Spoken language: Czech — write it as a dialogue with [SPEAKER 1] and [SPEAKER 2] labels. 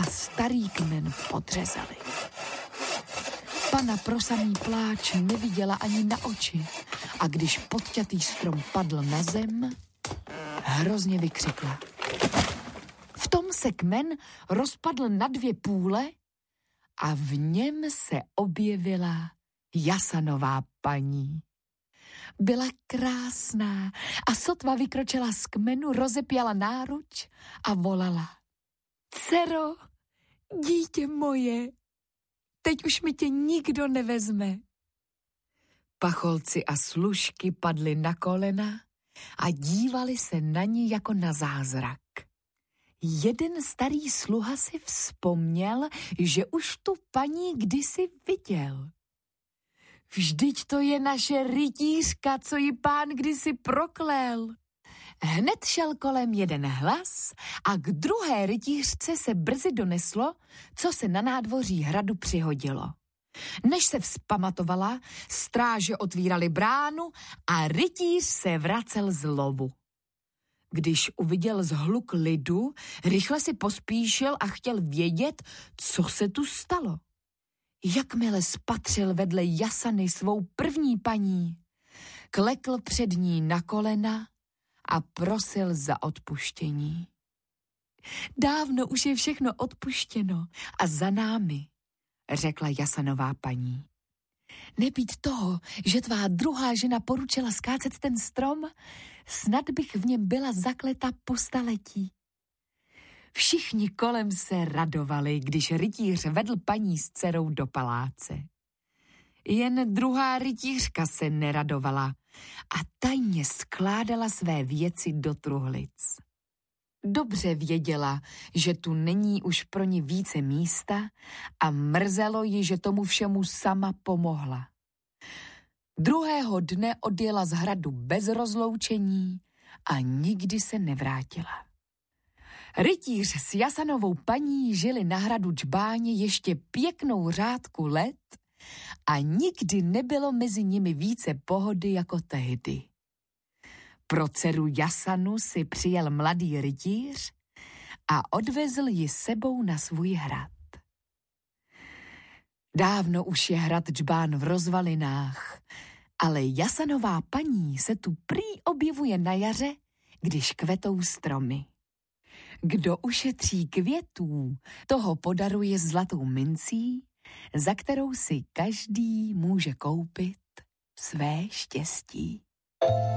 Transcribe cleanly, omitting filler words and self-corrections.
[SPEAKER 1] starý kmen podřezali. Pana pro samý pláč neviděla ani na oči a když podťatý strom padl na zem, hrozně vykřikla. V tom se kmen rozpadl na 2 půle a v něm se objevila Jasanová paní. Byla krásná a sotva vykročila z kmenu, rozepěla náruč a volala. Dcero, dítě moje, teď už mi tě nikdo nevezme. Pacholci a služky padli na kolena a dívali se na ní jako na zázrak. Jeden starý sluha si vzpomněl, že už tu paní kdysi viděl. Vždyť to je naše rytířka, co ji pán kdysi proklel. Hned šel kolem jeden hlas a k druhé rytířce se brzy doneslo, co se na nádvoří hradu přihodilo. Než se vzpamatovala, stráže otvírali bránu a rytíř se vracel z lovu. Když uviděl zhluk lidu, rychle si pospíšil a chtěl vědět, co se tu stalo. Jakmile spatřil vedle Jasany svou první paní, klekl před ní na kolena a prosil za odpuštění. Dávno už je všechno odpuštěno a za námi, řekla Jasanová paní. Nebýt toho, že tvá druhá žena poručila skácet ten strom, snad bych v něm byla zakleta po staletí. Všichni kolem se radovali, když rytíř vedl paní s dcerou do paláce. Jen druhá rytířka se neradovala a tajně skládala své věci do truhlic. Dobře věděla, že tu není už pro ní více místa a mrzelo ji, že tomu všemu sama pomohla. Druhého dne odjela z hradu bez rozloučení a nikdy se nevrátila. Rytíř s Jasanovou paní žili na hradu Džbáně ještě pěknou řádku let a nikdy nebylo mezi nimi více pohody jako tehdy. Pro dceru Jasanu si přijel mladý rytíř a odvezl ji sebou na svůj hrad. Dávno už je hrad Džbán v rozvalinách, ale Jasanová paní se tu prý objevuje na jaře, když kvetou stromy. Kdo ušetří květů, toho podaruje zlatou mincí, za kterou si každý může koupit své štěstí.